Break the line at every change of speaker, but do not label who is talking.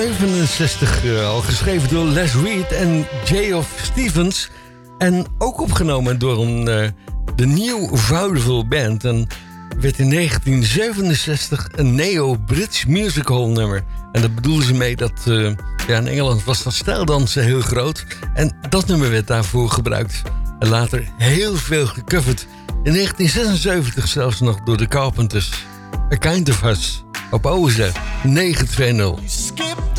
67 al geschreven door Les Reed en Geoff Stevens. En ook opgenomen door de New Vaudeville Band. En werd in 1967 een neo-Brits musical nummer. En daar bedoelden ze mee dat in Engeland was dat stijldansen heel groot. En dat nummer werd daarvoor gebruikt. En later heel veel gecoverd. In 1976 zelfs nog door de Carpenters. A Kind of Us op OZ 920.